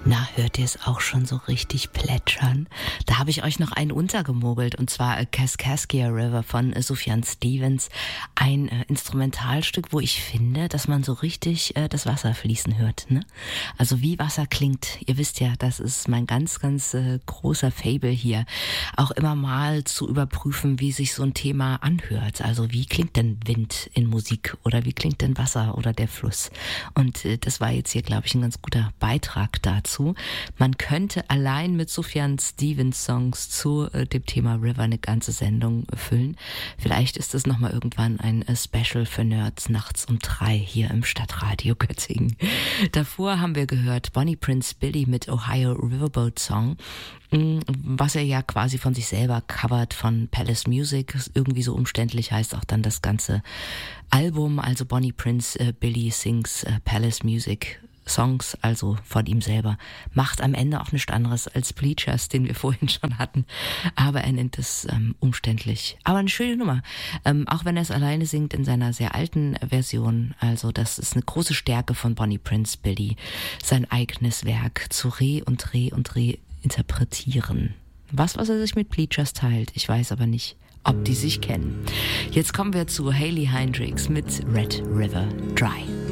Na, hört ihr es auch schon so richtig plätschern? Da habe ich euch noch einen untergemogelt, und zwar Kaskaskia River von Sufjan Stevens. Ein Instrumentalstück, wo ich finde, dass man so richtig das Wasser fließen hört. Ne? Also wie Wasser klingt. Ihr wisst ja, das ist mein ganz, ganz großer Faible hier. Auch immer mal zu überprüfen, wie sich so ein Thema anhört. Also wie klingt denn Wind in Musik oder wie klingt denn Wasser oder der Fluss? Und das war jetzt hier, glaube ich, ein ganz guter Beitrag dazu. Man könnte allein mit Sufjan Stevens Songs zu dem Thema River eine ganze Sendung füllen. Vielleicht ist es nochmal irgendwann ein Special für Nerds nachts um 3 hier im Stadtradio Göttingen. Davor haben wir gehört Bonnie Prince Billy mit Ohio Riverboat Song, was er ja quasi von sich selber covert von Palace Music. Irgendwie so umständlich heißt auch dann das ganze Album, also Bonnie Prince Billy Sings Palace Music Songs, also von ihm selber, macht am Ende auch nichts anderes als Bleachers, den wir vorhin schon hatten, aber er nennt es umständlich. Aber eine schöne Nummer, auch wenn er es alleine singt in seiner sehr alten Version, also das ist eine große Stärke von Bonnie Prince Billy, sein eigenes Werk zu reinterpretieren. Was er sich mit Bleachers teilt, ich weiß aber nicht, ob die sich kennen. Jetzt kommen wir zu Hayley Hendricks mit Red River Dry.